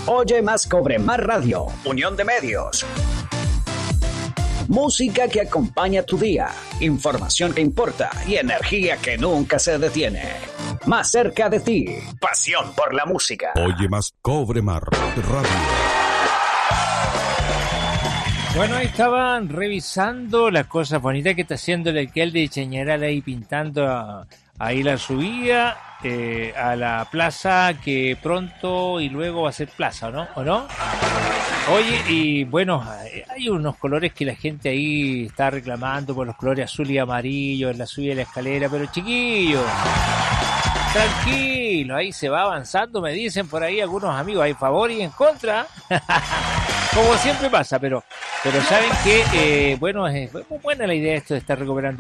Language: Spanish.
Oye Más Cobre Más Radio, unión de medios. Música que acompaña tu día, información que importa y energía que nunca se detiene. Más cerca de ti, pasión por la música. Oye Más Cobre Más Radio. Bueno, ahí estaban revisando las cosas bonitas que está haciendo el alcalde de Chañaral ahí pintando ahí la subida a la plaza que pronto y luego va a ser plaza, ¿no? ¿O no? Oye, y bueno, hay unos colores que la gente ahí está reclamando por los colores azul y amarillo en la subida de la escalera, pero chiquillos, tranquilo, ahí se va avanzando, me dicen por ahí algunos amigos, hay favor y en contra, como siempre pasa, pero saben que, bueno, es muy buena la idea esto de estar recuperando